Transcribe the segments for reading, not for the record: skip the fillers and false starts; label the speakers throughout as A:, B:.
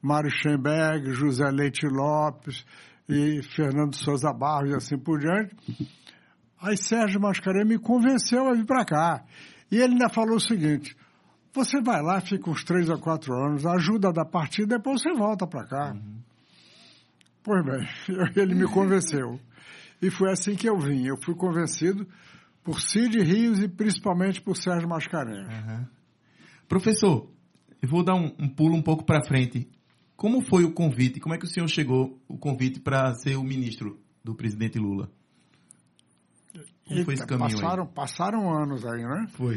A: Mário Schemberg, José Leite Lopes e Fernando Souza Barros e assim por diante. Aí Sérgio Mascarenhas me convenceu a vir para cá. E ele ainda falou o seguinte: você vai lá, fica uns 3 a 4 anos, ajuda da partida, depois você volta para cá. Pois bem, ele me convenceu. E foi assim que eu vim. Eu fui convencido por Cid Rios e principalmente por Sérgio Mascarenhas.
B: Professor, eu vou dar um pulo um pouco para frente. Como foi o convite? Como é que o senhor chegou o convite para ser o ministro do presidente Lula? Como foi esse caminho
A: passaram anos aí, né?
B: Foi.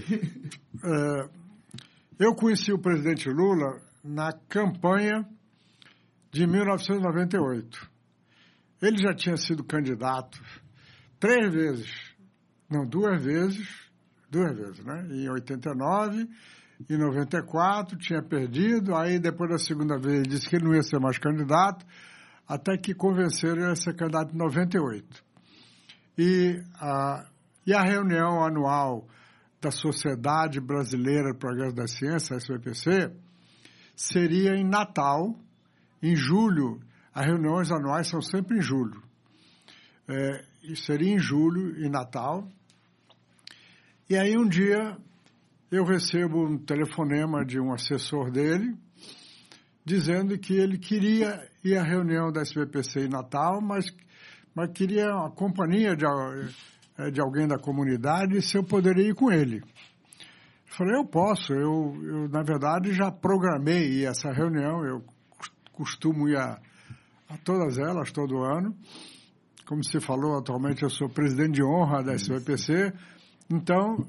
A: Eu conheci o presidente Lula na campanha de 1998. Ele já tinha sido candidato 2 vezes, né? Em 89, em 94, tinha perdido. Aí, depois da segunda vez, ele disse que ele não ia ser mais candidato, até que convenceram ele a ser candidato em 98. E a reunião anual da Sociedade Brasileira de Progresso da Ciência, a SBPC, seria em Natal, em julho. As reuniões anuais são sempre em julho. E seria em julho, em Natal. E aí, um dia, eu recebo um telefonema de um assessor dele, dizendo que ele queria ir à reunião da SBPC em Natal, mas queria a companhia de alguém da comunidade, e se eu poderia ir com ele. Eu falei, eu posso. Eu na verdade, já programei essa reunião. Eu costumo ir a todas elas, todo ano. Como se falou, atualmente eu sou presidente de honra da SBPC. Então,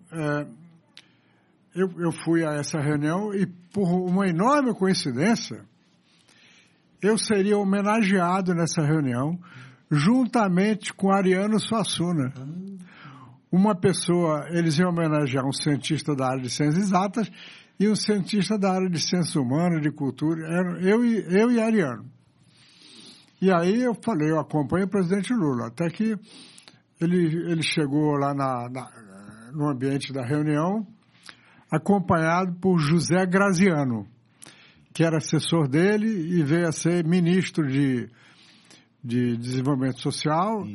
A: eu fui a essa reunião e, por uma enorme coincidência, eu seria homenageado nessa reunião, juntamente com Ariano Suassuna. Uma pessoa, eles iam homenagear um cientista da área de ciências exatas e um cientista da área de ciências humanas, de cultura, eu e Ariano. E aí eu falei, eu acompanho o presidente Lula, até que ele chegou lá no ambiente da reunião, acompanhado por José Graziano, que era assessor dele e veio a ser ministro de Desenvolvimento Social,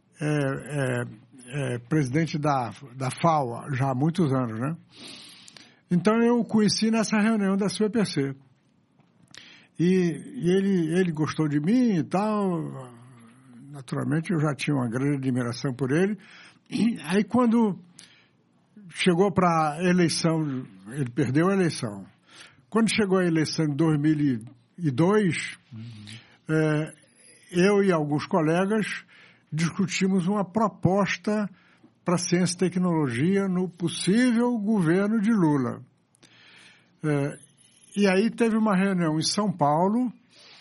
A: presidente da FAO, já há muitos anos, né? Então, eu o conheci nessa reunião da SBPC. E ele gostou de mim e tal. Naturalmente, eu já tinha uma grande admiração por ele. E aí, quando chegou para a eleição, ele perdeu a eleição. Quando chegou a eleição em 2002, eu e alguns colegas discutimos uma proposta para ciência e tecnologia no possível governo de Lula. E aí teve uma reunião em São Paulo,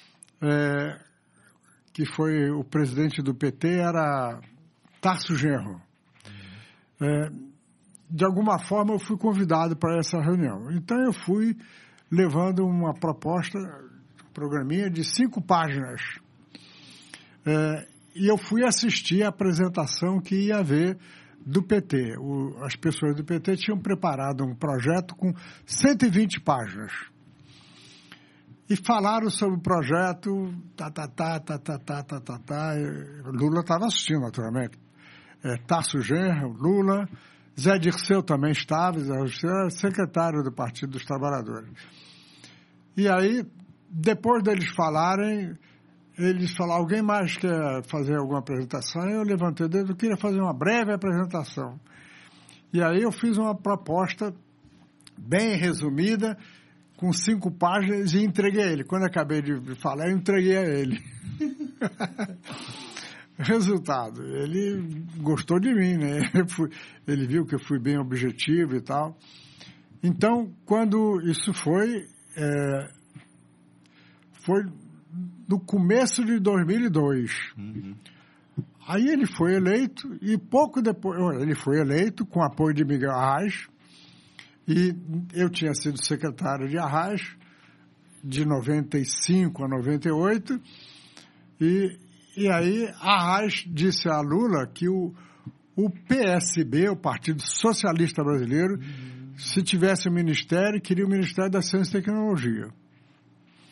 A: que foi o presidente do PT, era Tarso Genro. De alguma forma eu fui convidado para essa reunião. Então eu fui levando uma proposta, programinha de 5 páginas. E eu fui assistir a apresentação que ia haver do PT. As pessoas do PT tinham preparado um projeto com 120 páginas. E falaram sobre o projeto, Lula estava assistindo, naturalmente. Tarso Genro, Lula, Zé Dirceu também estava, Zé Dirceu era secretário do Partido dos Trabalhadores. E aí, depois deles falarem, eles falaram, alguém mais quer fazer alguma apresentação? Eu levantei o dedo, eu queria fazer uma breve apresentação. E aí eu fiz uma proposta bem resumida, com 5 páginas, e entreguei a ele. Quando eu acabei de falar, eu entreguei a ele. Resultado, ele gostou de mim, né? Ele viu que eu fui bem objetivo e tal. Então, quando isso foi no começo de 2002. Aí ele foi eleito e pouco depois, ele foi eleito com apoio de Miguel Arraes, e eu tinha sido secretário de Arraes de 95 a 98, e aí Arraes disse a Lula que o PSB, o Partido Socialista Brasileiro, se tivesse um ministério, queria o Ministério da Ciência e Tecnologia.